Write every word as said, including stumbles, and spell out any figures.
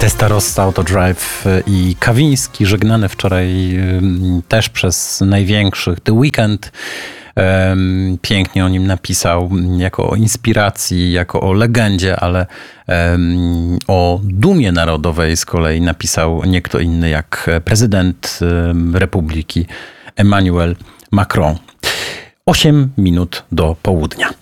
Testarossa, Autodrive i Kawiński, żegnany wczoraj też przez największych. The Weeknd pięknie o nim napisał, jako o inspiracji, jako o legendzie, ale o dumie narodowej z kolei napisał nie kto inny jak prezydent Republiki Emmanuel Macron. Osiem minut do południa.